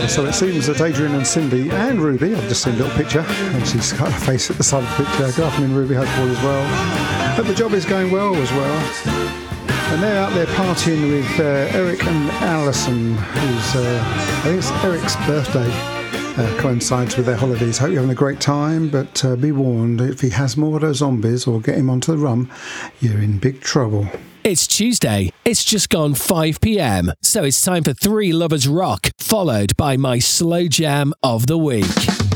So it seems that Adrian and Cindy and Ruby, I've just seen a little picture, and she's got her face at the side of the picture. Good afternoon, Ruby, hope all is well. Hope the job is going well as well. And they're out there partying with Eric and Alison, who's, I think it's Eric's birthday, coincides with their holidays. Hope you're having a great time, but be warned, if he has more of those zombies or get him onto the rum, you're in big trouble. It's Tuesday. It's just gone 5 p.m, so it's time for 3 Lovers Rock, followed by my slow jam of the week.